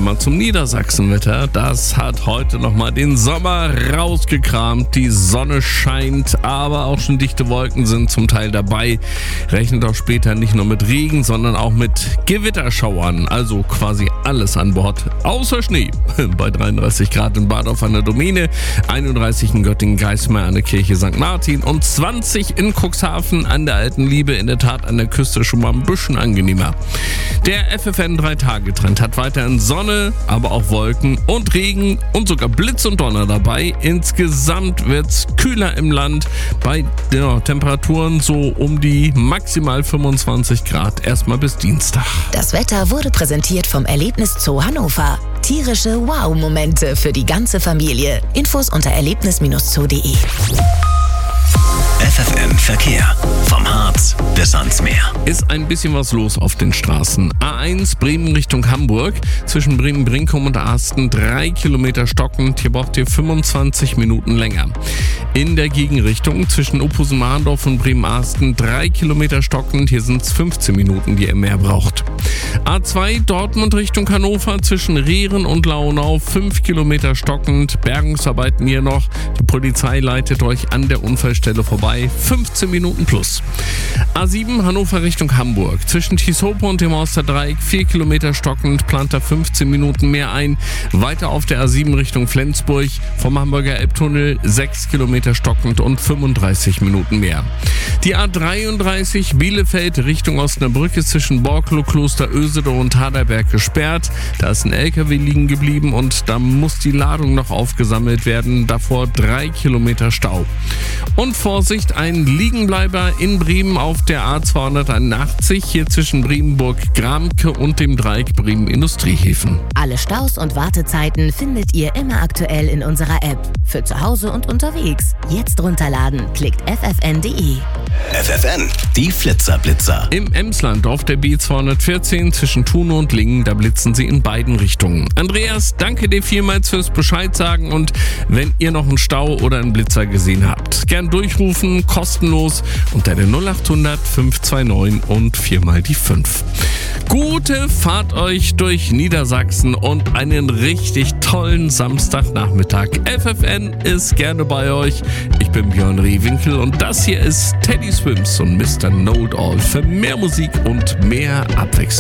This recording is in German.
mal zum Niedersachsenwetter. Das hat heute nochmal den Sommer rausgekramt. Die Sonne scheint, aber auch schon dichte Wolken sind zum Teil dabei. Rechnet auch später nicht nur mit Regen, sondern auch mit Gewitterschauern. Also quasi alles an Bord, außer Schnee. Bei 33 Grad in Bardorf an der Domäne, 31 in Göttingen-Geismar an der Kirche St. Martin und 20 in Cuxhaven an der Alten Liebe. In der Tat an der Küste schon mal ein bisschen angenehmer. Der FFN 3-Tage-Trend hat weiterhin Sonne, aber auch Wolken und Regen und sogar Blitz und Donner dabei. Insgesamt wird's kühler im Land bei Temperaturen so um die maximal 25 Grad. Erstmal bis Dienstag. Das Wetter wurde präsentiert vom Erlebniszoo Hannover. Tierische Wow-Momente für die ganze Familie. Infos unter erlebnis-zoo.de. FFN Verkehr. Vom Harz bis ans Meer. Ist ein bisschen was los auf den Straßen. A1 Bremen Richtung Hamburg. Zwischen Bremen-Brinkum und Asten 3 Kilometer stockend. Hier braucht ihr 25 Minuten länger. In der Gegenrichtung zwischen Uphusen-Mahndorf und Bremen-Asten 3 Kilometer stockend. Hier sind es 15 Minuten, die ihr mehr braucht. A2 Dortmund Richtung Hannover. Zwischen Rehren und Launau 5 Kilometer stockend. Bergungsarbeiten hier noch. Die Polizei leitet euch an der Unfallstelle vorbei. 15 Minuten plus. A7 Hannover Richtung Hamburg. Zwischen Tieshope und dem Osterdreieck 4 Kilometer stockend, plant da 15 Minuten mehr ein. Weiter auf der A7 Richtung Flensburg vom Hamburger Elbtunnel 6 Kilometer stockend und 35 Minuten mehr. Die A33 Bielefeld Richtung Osnabrück ist zwischen Borklow, Kloster Ösede und Haderberg gesperrt. Da ist ein LKW liegen geblieben und da muss die Ladung noch aufgesammelt werden. Davor 3 Kilometer Stau. Und Vorsicht, ein Liegenbleiber in Bremen auf der A281, hier zwischen Bremenburg-Gramke und dem Dreieck Bremen Industriehäfen. Alle Staus und Wartezeiten findet ihr immer aktuell in unserer App. Für zu Hause und unterwegs. Jetzt runterladen. Klickt ffn.de. FFN, die Flitzer-Blitzer. Im Emsland auf der B214 zwischen Thun und Lingen, da blitzen sie in beiden Richtungen. Andreas, danke dir vielmals fürs Bescheid sagen und wenn ihr noch einen Stau oder einen Blitzer gesehen habt, gern durchrufen, kostenlos unter der 0800 529 und 4 mal die 5. Gute Fahrt euch durch Niedersachsen und einen richtig tollen Samstagnachmittag. FFN ist gerne bei euch. Ich bin Björn Rehwinkel und das hier ist Teddy Swims und Mr. Know-It-All für mehr Musik und mehr Abwechslung.